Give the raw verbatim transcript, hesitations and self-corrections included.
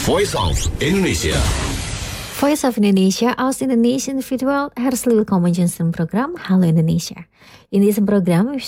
Voice of Indonesia. Voice of Indonesia, aus Indonesian Virtual, herzlich willkommen in zijn program Halo Indonesia. In deze program